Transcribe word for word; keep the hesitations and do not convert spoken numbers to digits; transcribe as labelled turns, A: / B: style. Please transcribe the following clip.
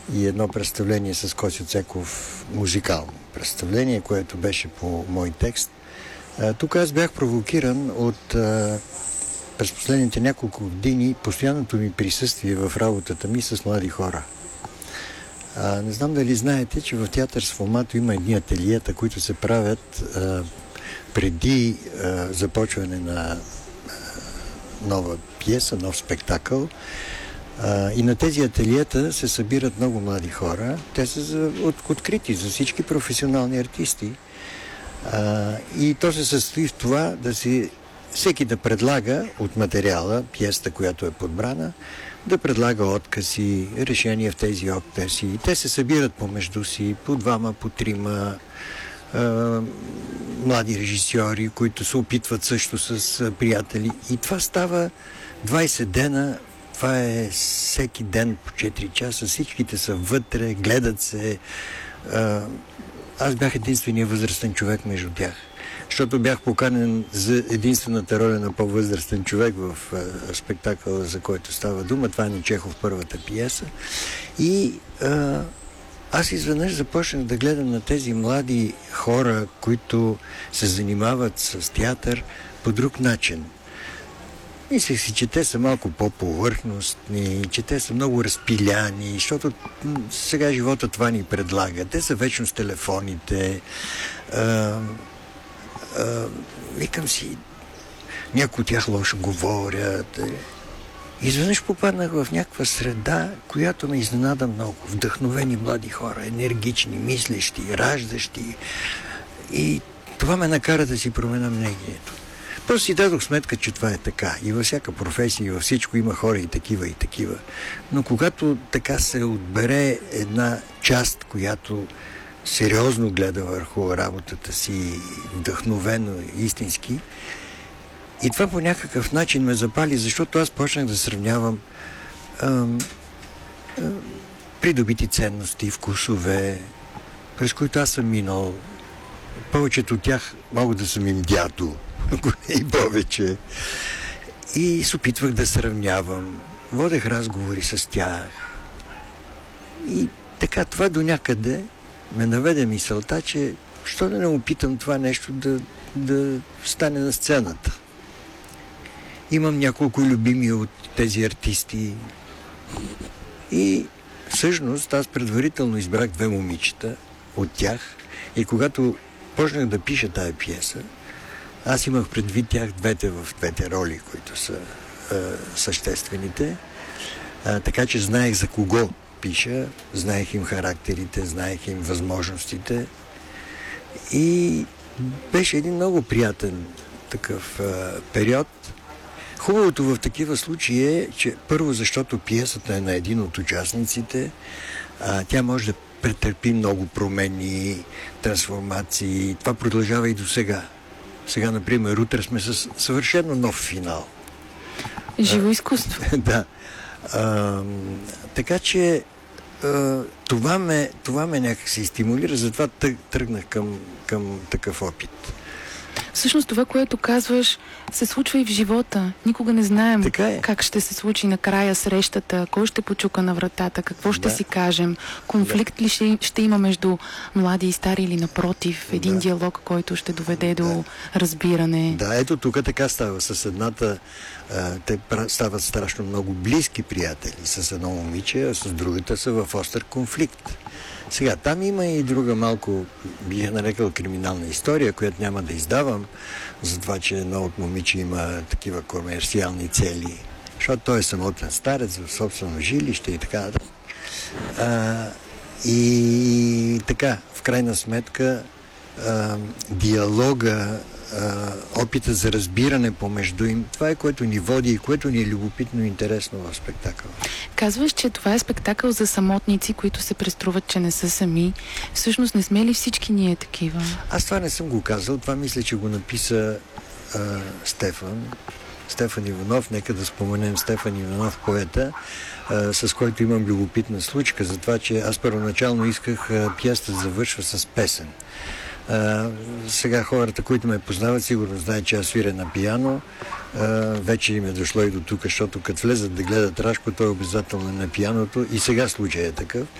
A: и едно представление с Косьо Цеков, музикално представление, което беше по мой текст. Тук аз бях провокиран от а, през последните няколко години постоянното ми присъствие в работата ми с млади хора. А, не знам дали знаете, че в театър Сфомато има едни ателиета, които се правят а, преди а, започване на а, нова пиеса, нов спектакъл. А, и на тези ателиета се събират много млади хора. Те са за, от, открити за всички професионални артисти. А, и то се състои в това да си всеки да предлага от материала, пиесата, която е подбрана, да предлага откази, решения в тези откази. И те се събират помежду си, по двама, по трима а, млади режисьори, които се опитват също с а, приятели. И това става двайсет дена. Това е всеки ден по четири часа. Всичките са вътре, гледат се. А, аз бях единствения възрастен човек между тях. Защото бях поканен за единствената роля на по-възрастен човек в а, спектакъла, за който става дума. Това е на Чехов, първата пиеса. И а, аз изведнъж започнах да гледам на тези млади хора, които се занимават с театър по друг начин. Мислех си, че те са малко по-повърхностни, че те са много разпиляни, защото сега живота това ни предлага. Те са вечно с телефоните. А, а, викам си, някои от тях лошо говорят. Изведнъж попаднах в някаква среда, която ме изненада много. Вдъхновени млади хора, енергични, мислещи, раждащи. И това ме накара да си променя мнението. Просто си дадох сметка, че това е така. И във всяка професия, и във всичко има хора и такива, и такива. Но когато така се отбере една част, която сериозно гледа върху работата си, вдъхновено, истински, и това по някакъв начин ме запали, защото аз почнах да сравнявам ам, ам, придобити ценности, вкусове, през които аз съм минал. Повечето от тях могат да съм им дядо, ако не и повече. И се опитвах да сравнявам. Водех разговори с тях. И така, това до някъде ме наведе мисълта, че що да не опитам това нещо да, да стане на сцената. Имам няколко любими от тези артисти. И всъщност аз предварително избрах две момичета от тях. И когато почнах да пиша тая пиеса, аз имах предвид тях двете в двете роли, които са е, съществените. А, така че знаех за кого пиша, знаех им характерите, знаех им възможностите. И беше един много приятен такъв е, период. Хубавото в такива случаи е, че първо, защото пиесата е на един от участниците, а, тя може да претърпи много промени, трансформации. Това продължава и до сега. Сега, например, утре сме с съвършено нов финал.
B: Живо изкуство.
A: Да. А, така че а, това ме, това ме някак се стимулира, затова тръгнах към, към такъв опит.
B: Всъщност това, което казваш, се случва и в живота. Никога не знаем
A: е.
B: как ще се случи накрая срещата, кой ще почука на вратата, какво ще
A: да.
B: си кажем, конфликт да. ли ще, ще има между млади и стари или напротив, един да. диалог, който ще доведе да. до разбиране.
A: Да, ето тук така става. С едната а, те стават страшно много близки приятели с едно момиче, а с другата са в остър конфликт. Сега, там има и друга малко, бих нарекал, криминална история, която няма да издавам, за това, че едно от момиче има такива комерциални цели, защото той е самотен старец в собствено жилище и така. А, и така, в крайна сметка, а, диалога, а, опита за разбиране помежду им, това е което ни води и което ни е любопитно и интересно в спектакъл.
B: Казваш, че това е спектакъл за самотници, които се преструват, че не са сами. Всъщност не сме ли всички ние такива?
A: Аз това не съм го казал. Това мисля, че го написа а, Стефан. Стефан Иванов. Нека да споменем Стефан Иванов, поета, а, с който имам любопитна случка за това, че аз първоначално исках а, пиеста да завършва с песен. Uh, сега хората, които ме познават, сигурно знаят, че аз свиря на пиано. Uh, вече им е дошло и до тук, защото като влезат да гледат Рашко, той е обязателно на пианото и сега случай е такъв.